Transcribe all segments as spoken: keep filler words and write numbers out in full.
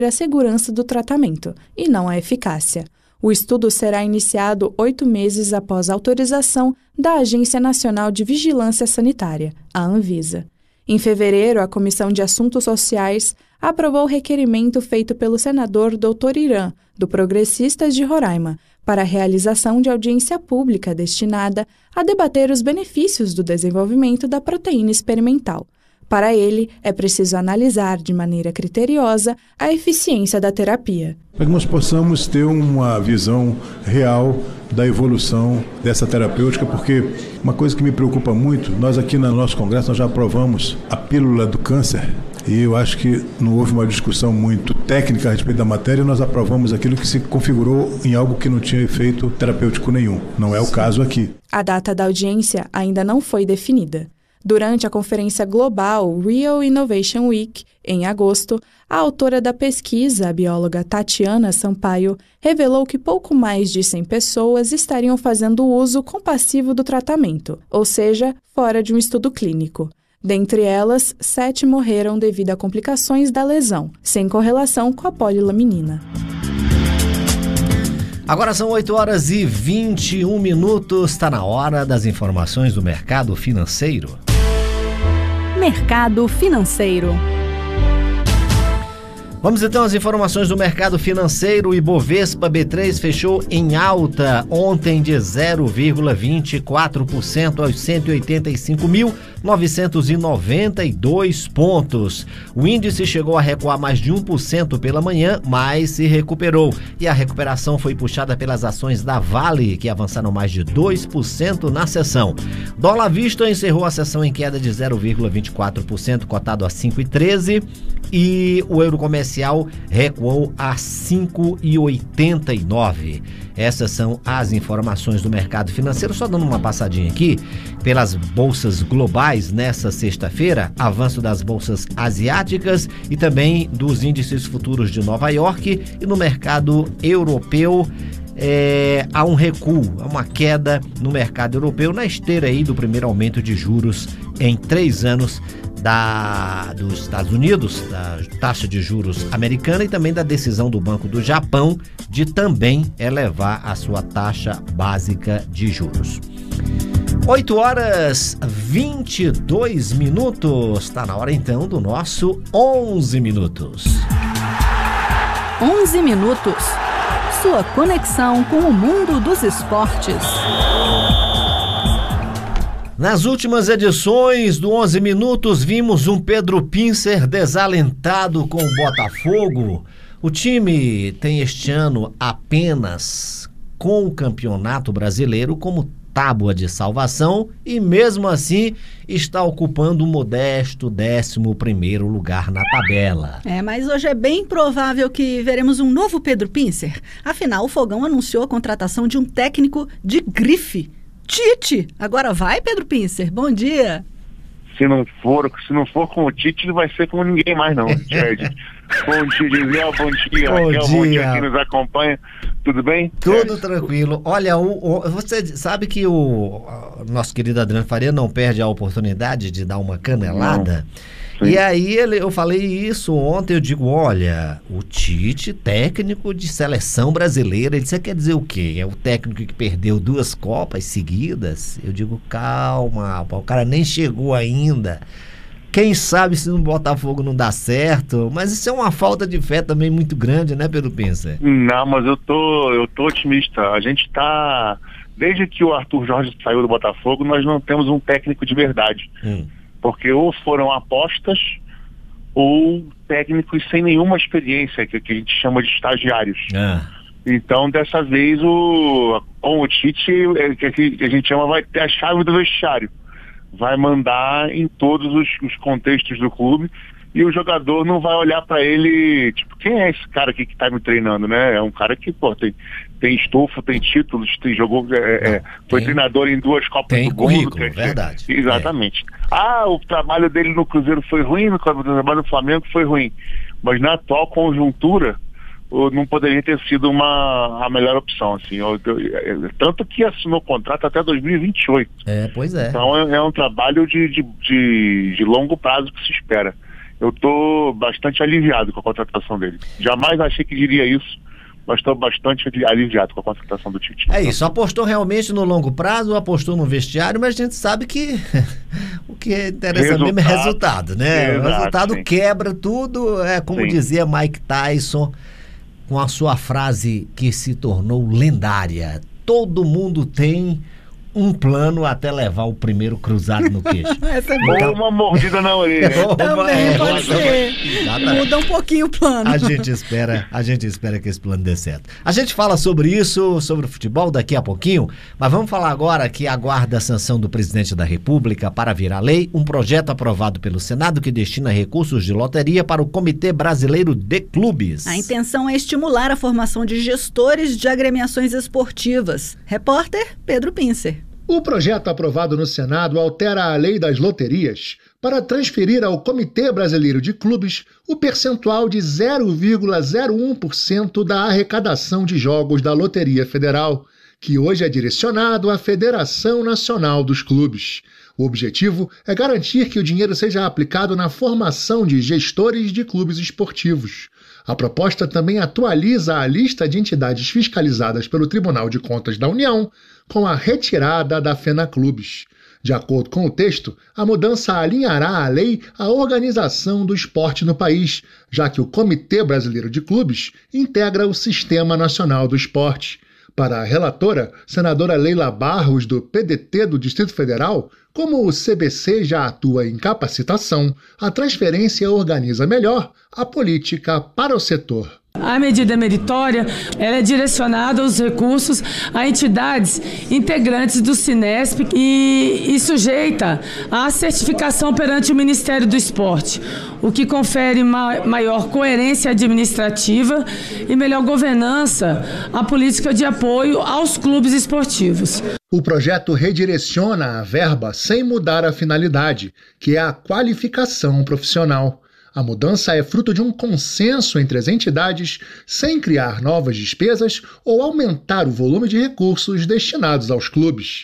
a segurança do tratamento, e não a eficácia. O estudo será iniciado oito meses após a autorização da Agência Nacional de Vigilância Sanitária, a Anvisa. Em fevereiro, a Comissão de Assuntos Sociais aprovou o requerimento feito pelo senador doutor Irã, do Progressistas de Roraima, para a realização de audiência pública destinada a debater os benefícios do desenvolvimento da proteína experimental. Para ele, é preciso analisar de maneira criteriosa a eficiência da terapia. Para que nós possamos ter uma visão real da evolução dessa terapêutica, porque uma coisa que me preocupa muito, nós aqui no nosso congresso nós já aprovamos a pílula do câncer, e eu acho que não houve uma discussão muito técnica a respeito da matéria, nós aprovamos aquilo que se configurou em algo que não tinha efeito terapêutico nenhum. Não é o caso aqui. A data da audiência ainda não foi definida. Durante a conferência global Real Innovation Week, em agosto, a autora da pesquisa, a bióloga Tatiana Sampaio, revelou que pouco mais de cem pessoas estariam fazendo uso compassivo do tratamento, ou seja, fora de um estudo clínico. Dentre elas, sete morreram devido a complicações da lesão, sem correlação com a polilaminina. Agora são oito horas e vinte e um minutos, está na hora das informações do mercado financeiro. Mercado financeiro. Vamos então às informações do mercado financeiro. O Ibovespa B três fechou em alta ontem de zero vírgula vinte e quatro por cento aos cento e oitenta e cinco mil novecentos e noventa e dois pontos. O índice chegou a recuar mais de um por cento pela manhã, mas se recuperou. E a recuperação foi puxada pelas ações da Vale, que avançaram mais de dois por cento na sessão. Dólar à vista encerrou a sessão em queda de zero vírgula vinte e quatro por cento, cotado a cinco vírgula treze. E o euro comercial recuou a cinco vírgula oitenta e nove. Essas são as informações do mercado financeiro. Só dando uma passadinha aqui pelas bolsas globais nessa sexta-feira, avanço das bolsas asiáticas e também dos índices futuros de Nova York, e no mercado europeu é, há um recuo, há uma queda no mercado europeu na esteira aí do primeiro aumento de juros em três anos Da, dos Estados Unidos, da taxa de juros americana, e também da decisão do Banco do Japão de também elevar a sua taxa básica de juros. oito horas e vinte e dois minutos, está na hora então do nosso onze minutos. onze minutos, sua conexão com o mundo dos esportes. Nas últimas edições do onze minutos, vimos um Pedro Pincer desalentado com o Botafogo. O time tem este ano apenas com o Campeonato Brasileiro como tábua de salvação e mesmo assim está ocupando um modesto décimo primeiro lugar na tabela. É, mas hoje é bem provável que veremos um novo Pedro Pincer. Afinal, o Fogão anunciou a contratação de um técnico de grife, Tite. Agora vai, Pedro Pincer, bom dia. Se não for, se não for com o Tite, não vai ser com ninguém mais não. Bom dia, Gisele, bom dia, bom Raquel, dia. Bom dia que nos acompanha. Tudo bem? Tudo tranquilo. Olha, o, o, você sabe que o, o nosso querido Adriano Faria não perde a oportunidade de dar uma canelada? E aí ele, eu falei isso ontem, eu digo, olha, o Tite, técnico de seleção brasileira, ele disse, quer dizer o quê? É o técnico que perdeu duas Copas seguidas? Eu digo, calma, o cara nem chegou ainda. Quem sabe se no Botafogo não dá certo, mas isso é uma falta de fé também muito grande, né, Pedro Pincer? Não, mas eu tô, eu tô otimista. A gente tá, desde que o Arthur Jorge saiu do Botafogo, nós não temos um técnico de verdade. Hum. Porque ou foram apostas ou técnicos sem nenhuma experiência, que, que a gente chama de estagiários. Ah. Então, dessa vez, o, com o Tite, é, que a gente chama, vai ter a chave do vestiário. Vai mandar em todos os, os contextos do clube e o jogador não vai olhar para ele, tipo, quem é esse cara aqui que tá me treinando, né? É um cara que, pô, tem, tem estofo, tem títulos, tem, jogou, é, é, foi tem, treinador em duas Copas do Mundo. Tem verdade. Exatamente. É. Ah, o trabalho dele no Cruzeiro foi ruim, o trabalho no Flamengo foi ruim. Mas na atual conjuntura, não poderia ter sido uma, a melhor opção, assim. Eu, eu, tanto que assinou o contrato até dois mil e vinte e oito. É, pois é. Então é, é um trabalho de, de, de, de longo prazo que se espera. eu estou bastante aliviado com a contratação dele. Jamais achei que diria isso, mas estou bastante aliviado com a contratação do Tite. É isso, apostou realmente no longo prazo, apostou no vestiário, mas a gente sabe que o que interessa resultado, mesmo é resultado, né? Exato, o resultado sim. quebra tudo, é como sim. dizia Mike Tyson, com a sua frase que se tornou lendária: todo mundo tem um plano até levar o primeiro cruzado no queixo. Essa é boa. Ou uma mordida na orelha. Também é, pode ser. Muda um pouquinho o plano. A gente espera, a gente espera que esse plano dê certo. A gente fala sobre isso, sobre o futebol daqui a pouquinho, mas vamos falar agora que aguarda a sanção do presidente da República para virar lei um projeto aprovado pelo Senado que destina recursos de loteria para o Comitê Brasileiro de Clubes. A intenção é estimular a formação de gestores de agremiações esportivas. Repórter Pedro Pincer. O projeto aprovado no Senado altera a lei das loterias para transferir ao Comitê Brasileiro de Clubes o percentual de zero vírgula zero um por cento da arrecadação de jogos da Loteria Federal, que hoje é direcionado à Federação Nacional dos Clubes. O objetivo é garantir que o dinheiro seja aplicado na formação de gestores de clubes esportivos. A proposta também atualiza a lista de entidades fiscalizadas pelo Tribunal de Contas da União com a retirada da FENAClubes. De acordo com o texto, a mudança alinhará a lei à organização do esporte no país, já que o Comitê Brasileiro de Clubes integra o Sistema Nacional do Esporte. Para a relatora, senadora Leila Barros, do P D T do Distrito Federal, como o C B C já atua em capacitação, a transferência organiza melhor a política para o setor. A medida meritória ela é direcionada os recursos a entidades integrantes do Sinesp e, e sujeita à certificação perante o Ministério do Esporte, o que confere ma- maior coerência administrativa e melhor governança à política de apoio aos clubes esportivos. O projeto redireciona a verba sem mudar a finalidade, que é a qualificação profissional. A mudança é fruto de um consenso entre as entidades, sem criar novas despesas ou aumentar o volume de recursos destinados aos clubes.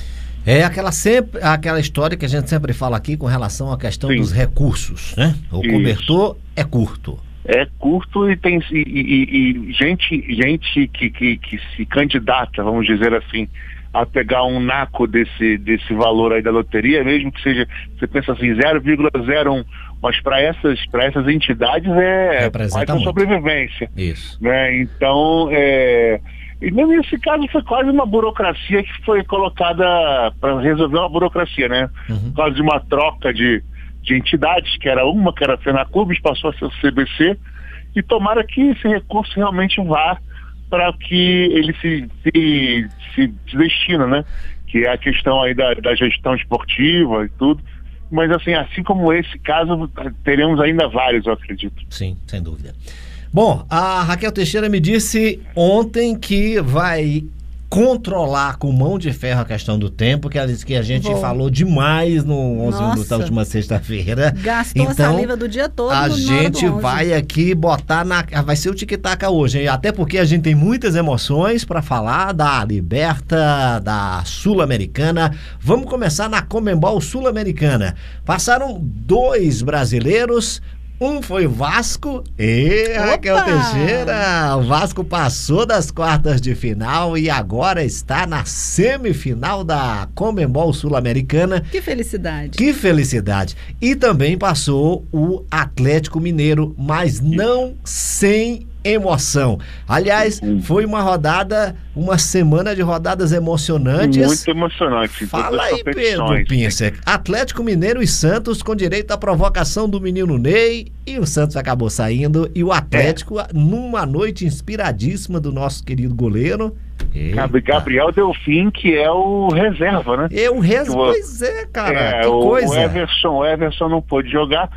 É aquela, sempre, aquela história que a gente sempre fala aqui com relação à questão Sim. dos recursos, né? O Isso. cobertor é curto. É curto e tem e, e, e gente, gente que, que, que se candidata, vamos dizer assim, a pegar um naco desse, desse valor aí da loteria, mesmo que seja, você pensa assim, zero vírgula zero um, mas para essas, para essas entidades é quase uma sobrevivência. Isso. Né? Então, é, e nesse caso foi quase uma burocracia que foi colocada para resolver uma burocracia, né? Uhum. Por causa de uma troca de, de entidades, que era uma, que era a FENAClubes, passou a ser o C B C, e tomara que esse recurso realmente vá para que ele se, se, se, se destina, né? Que é a questão aí da, da gestão esportiva e tudo. Mas assim, assim como esse caso, teremos ainda vários, eu acredito. Sim, sem dúvida. Bom, a Raquel Teixeira me disse ontem que vai controlar com mão de ferro a questão do tempo, que ela disse que a gente Bom. falou demais no onze minutos da última sexta-feira. Gastou então, a saliva do dia todo. A gente vai aqui botar na... Vai ser o tic-tac hoje, hein? Até porque a gente tem muitas emoções para falar da Liberta, da Sul-Americana. Vamos começar na Conmebol Sul-Americana. Passaram dois brasileiros. Um foi o Vasco e Raquel Teixeira. O Vasco passou das quartas de final e agora está na semifinal da Conmebol Sul-Americana. Que felicidade. Que felicidade. E também passou o Atlético Mineiro, mas não sem emoção. Aliás, foi uma rodada, uma semana de rodadas emocionantes. Muito emocionante. Fala aí, Pedro Pincer. Atlético Mineiro e Santos com direito à provocação do menino Ney, e o Santos acabou saindo, e o Atlético é. numa noite inspiradíssima do nosso querido goleiro. Eita. Gabriel Delfim, que é o reserva, né? É o reserva, pois é, cara, é, que o, coisa. O Everson, o Everson não pôde jogar,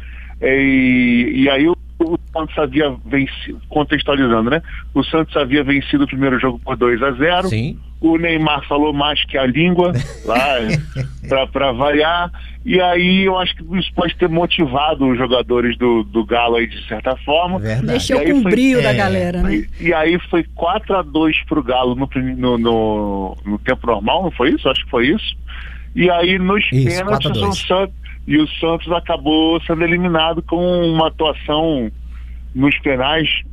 e, e aí o O Santos havia vencido, contextualizando, né? O Santos havia vencido o primeiro jogo por dois a zero. Sim. O Neymar falou mais que a língua, lá, para variar. E aí eu acho que isso pode ter motivado os jogadores do, do Galo aí, de certa forma. Verdade. Mexeu com o brio é, da galera, né? E, e aí foi quatro a dois pro Galo no, no, no, no tempo normal, não foi isso? Acho que foi isso. E aí nos isso, pênaltis o Santos... e o Santos acabou sendo eliminado com uma atuação nos penais